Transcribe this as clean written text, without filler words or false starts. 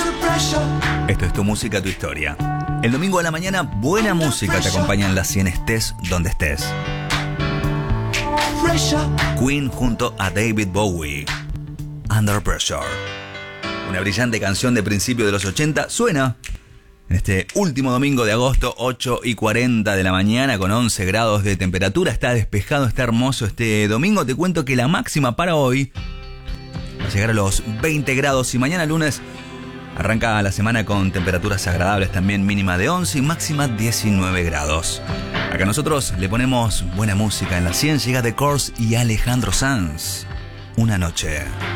Esto es Tu Música, Tu Historia. El domingo a la mañana, buena música te acompaña en las 100 estés donde estés. Queen junto a David Bowie. Under Pressure. Una brillante canción de principio de los 80 suena en este último domingo de agosto, 8:40 de la mañana, con 11 grados de temperatura. Está despejado, está hermoso este domingo. Te cuento que la máxima para hoy va a llegar a los 20 grados y mañana lunes arranca la semana con temperaturas agradables también, mínima de 11 y máxima 19 grados. Acá nosotros le ponemos buena música en la 100, llega The Course y Alejandro Sanz. Una noche.